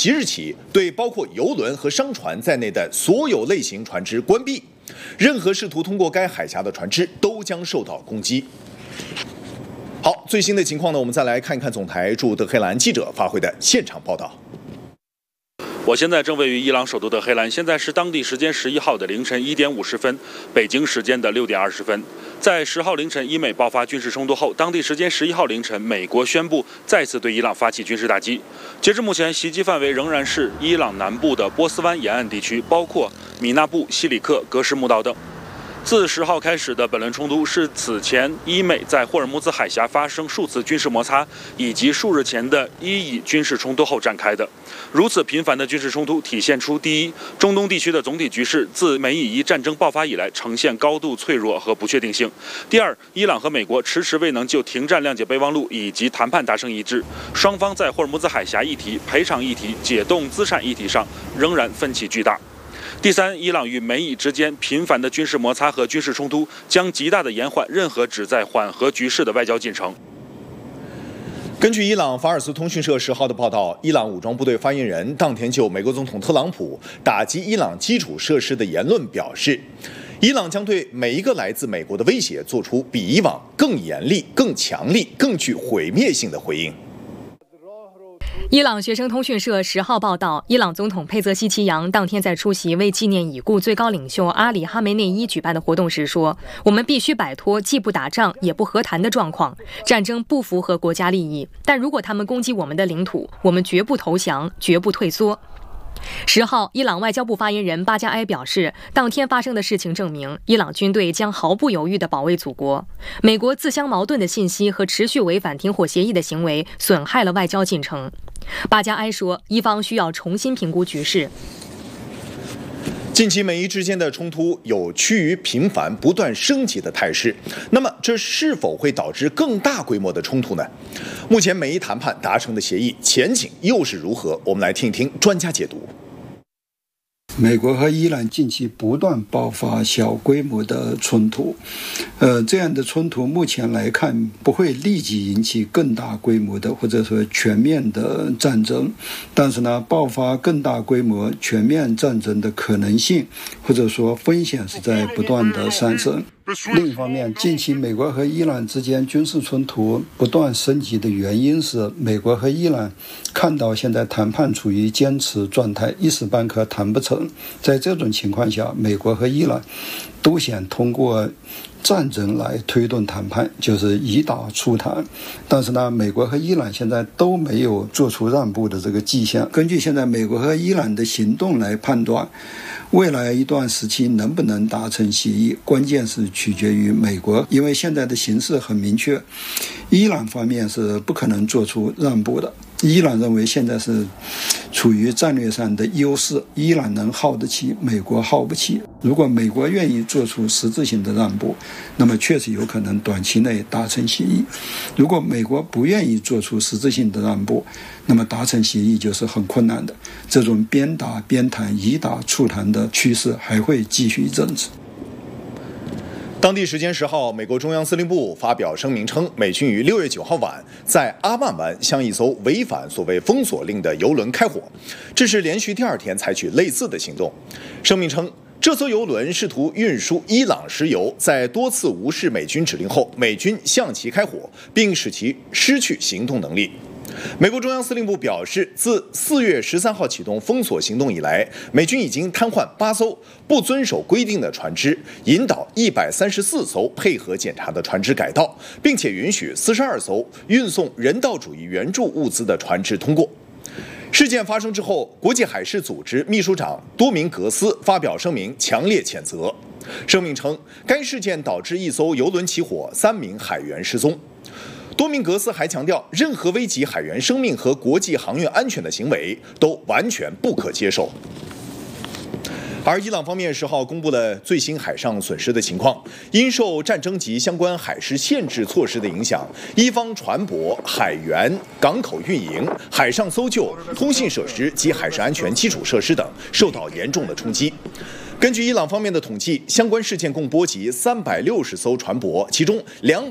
即日起对包括邮轮和商船在内的所有类型船只关闭，任何试图通过该海峡的船只都将受到攻击。好，最新的情况呢，我们再来看一看总台驻德黑兰记者发回的现场报道。 我现在正位于伊朗首都德黑兰，现在是当地时间11号的凌晨1点50分，北京时间的6点20分。在10号凌晨，伊美爆发军事冲突后，当地时间11号凌晨，美国宣布再次对伊朗发起军事打击。截至目前，袭击范围仍然是伊朗南部的波斯湾沿岸地区，包括米纳布、西里克、格什木道等。自10号开始的本轮冲突是此前伊美在霍尔木兹海峡发生数次军事摩擦，以及数日前的伊以军事冲突后展开的。如此频繁的军事冲突体现出：第一，中东地区的总体局势自美以伊战争爆发以来呈现高度脆弱和不确定性；第二，伊朗和美国迟迟未能就停战谅解备忘录以及谈判达成一致，双方在霍尔木兹海峡议题、赔偿议题、解冻资产议题上仍然分歧巨大。第三，伊朗与美以之间频繁的军事摩擦和军事冲突将极大地延缓任何旨在缓和局势的外交进程。 根据伊朗法尔斯通讯社10号的报道，伊朗武装部队发言人当天就美国总统特朗普打击伊朗基础设施的言论表示，伊朗将对每一个来自美国的威胁做出比以往更严厉、更强力、更具毁灭性的回应。 伊朗学生通讯社10号报道，伊朗总统佩泽西奇扬当天在出席为纪念已故最高领袖阿里哈梅内伊举办的活动时说：“我们必须摆脱既不打仗也不和谈的状况，战争不符合国家利益，但如果他们攻击我们的领土，我们绝不投降，绝不退缩。”10号，伊朗外交部发言人巴加埃表示，当天发生的事情证明，伊朗军队将毫不犹豫地保卫祖国。美国自相矛盾的信息和持续违反停火协议的行为损害了外交进程。巴加埃说，伊方需要重新评估局势。 近期美伊之间的冲突有趋于频繁、不断升级的态势，那么这是否会导致更大规模的冲突呢？目前美伊谈判达成的协议前景又是如何？我们来听一听专家解读。 美国和伊朗近期不断爆发小规模的冲突，这样的冲突目前来看不会立即引起更大规模的或者说全面的战争，但是呢，爆发更大规模全面战争的可能性或者说风险是在不断的上升。另一方面，近期美国和伊朗之间军事冲突不断升级的原因是，美国和伊朗看到现在谈判处于坚持状态，一时半刻谈不成。在这种情况下，美国和伊朗都想通过战争来推动谈判，就是以打促谈。但是呢，美国和伊朗现在都没有做出让步的这个迹象。根据现在美国和伊朗的行动来判断，未来一段时期能不能达成协议，关键是取决于美国，因为现在的形势很明确，伊朗方面是不可能做出让步的。伊朗认为现在是处于战略上的优势，伊朗能耗得起，美国耗不起。如果美国愿意做出实质性的让步，那么确实有可能短期内达成协议。如果美国不愿意做出实质性的让步，那么达成协议就是很困难的。这种边打边谈、以打促谈的趋势还会继续一阵子。 当地时间10号，美国中央司令部发表声明称，美军于6月9号晚在阿曼湾向一艘违反所谓封锁令的油轮开火，这是连续第2天采取类似的行动。声明称，这艘油轮试图运输伊朗石油，在多次无视美军指令后，美军向其开火，并使其失去行动能力。美国中央司令部表示，自4月13号启动封锁行动以来，美军已经瘫痪8艘不遵守规定的船只，引导134艘配合检查的船只改道，并且允许42艘运送人道主义援助物资的船只通过。事件发生之后，国际海事组织秘书长多明格斯发表声明，强烈谴责。声明称，该事件导致一艘油轮起火，3名海员失踪。多明格斯还强调，任何危及海员生命和国际航运安全的行为都完全不可接受。而伊朗方面10号公布了最新海上损失的情况，因受战争及相关海事限制措施的影响，伊方船舶、海员、港口运营、海上搜救、通信设施及海事安全基础设施等受到严重的冲击。根据伊朗方面的统计，相关事件共波及360艘船舶，其中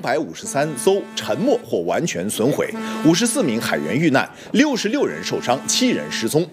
253艘沉没或完全损毁，54名海员遇难，66人受伤，7人失踪。